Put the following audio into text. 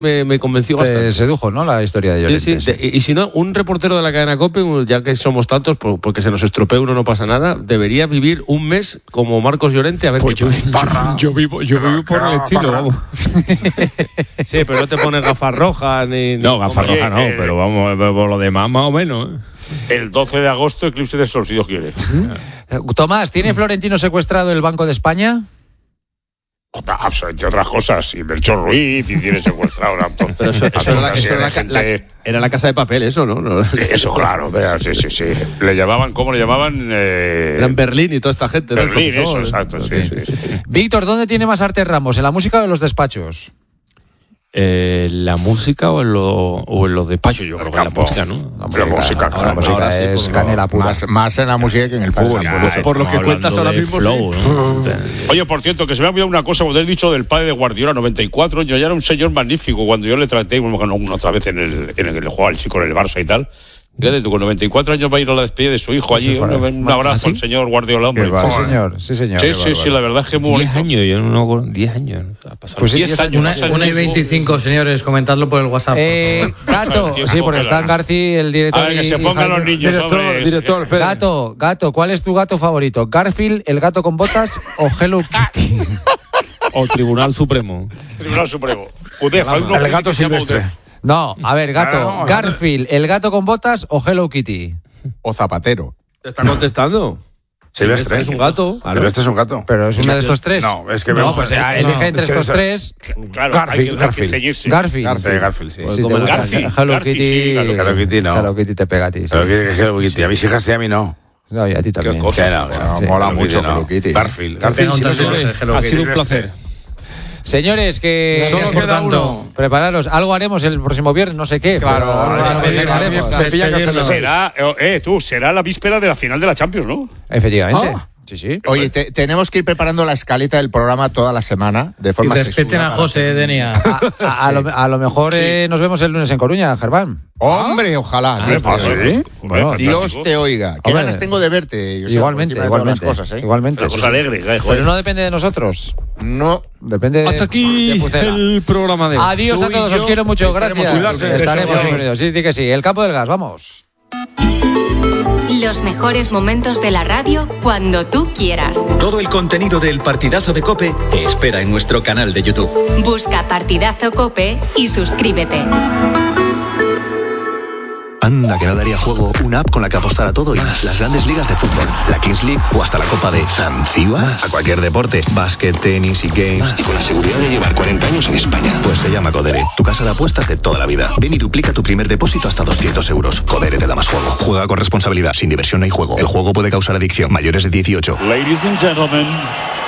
me convenció bastante. Sedujo, ¿no? La historia de Llorente. Sí. Y si no, un reportero de la cadena COPE, ya que somos tantos, porque se nos estropee uno no pasa nada, debería vivir un mes como Marcos Llorente a ver pues qué pasa. Yo vivo por el estilo, vamos. Sí, pero no te pones gafas rojas ni... No, gafas rojas no, pero vamos, por lo demás más o menos. El 12 de agosto, eclipse de sol, si Dios quiere. Tomás, ¿tiene Florentino secuestrado el Banco de España? Entre otras cosas, y Melchor Ruiz, y tiene secuestrado pero eso era la Casa de Papel, eso, ¿no? Eso, claro, sí. Le llamaban, ¿cómo le llamaban? Eran Berlín y toda esta gente. Berlín, eso, exacto, sí. Víctor, ¿dónde tiene más arte Ramos? ¿En la música o en los despachos? ¿La música o en los despachos? Yo creo que en la música, ¿no? La música, ahora es canela pura. Más en la música que en el fútbol. Por lo que cuentas ahora mismo. Flow, ¿no? Oye, por cierto, que se me ha olvidado una cosa, cuando has dicho del padre de Guardiola, 94 años, ya era un señor magnífico. Cuando yo le traté una otra vez en el juego al chico en el Barça y tal. Fíjate tú, con 94 años va a ir a la despedida de su hijo allí. Un abrazo al señor Guardiola, hombre. Sí, señor. Sí, la verdad es que muy bonito. 10 años, yo no 10 años. Pues 10 años. Una y 25, señores, comentadlo por el WhatsApp. Gato, sí, porque está Garci, el director. A ver, que se pongan los niños, director, Gato, ¿cuál es tu gato favorito? ¿Garfield, el gato con botas o Hello Kitty? O Tribunal Supremo. Tribunal Supremo. El gato silvestre. No, a ver, gato. ¿Garfield, el gato con botas o Hello Kitty? O Zapatero. ¿Te está contestando? Silvestre es un gato. Silvestre es un gato. ¿Pero es uno de estos tres? No, es que... No, pues elige entre estos tres. Claro, Garfield. Garfield. Sí. Pues Hello Kitty. Hello Kitty no. Hello Kitty te pega a ti. Sí. Hello Kitty. A mis hijas sí, a mí no. No, y a ti también. Mola mucho Hello Kitty. Garfield. Ha sido un placer. Señores, que solo por queda tanto, uno. prepararos. Algo haremos el próximo viernes, no sé qué. Claro, será la víspera de la final de la Champions, ¿no? Efectivamente. Sí. Oye, tenemos que ir preparando la escaleta del programa toda la semana de forma y respeten a José, Denia. A lo mejor nos vemos el lunes en Coruña, Germán. Hombre, ojalá. Bueno, Dios te oiga. Qué ganas tengo de verte. Igualmente. Una cosa alegre. Pero no depende de nosotros. No. Depende hasta aquí el programa de hoy. Adiós a todos, os quiero mucho, gracias. Estaremos bienvenidos. Sí, que sí. El campo del gas, vamos. Los mejores momentos de la radio cuando tú quieras. Todo el contenido del Partidazo de COPE te espera en nuestro canal de YouTube. Busca Partidazo COPE y suscríbete. Anda, que no daría juego una app con la que apostar a todo y más. Las grandes ligas de fútbol, la Kings League o hasta la Copa de Zanzíbar. A cualquier deporte, básquet, tenis y games. Y con la seguridad de llevar 40 años en España. Pues se llama Codere, tu casa de apuestas de toda la vida. Ven y duplica tu primer depósito hasta 200 euros. Codere te da más juego. Juega con responsabilidad, sin diversión no hay juego. El juego puede causar adicción. Mayores de 18. Ladies and gentlemen,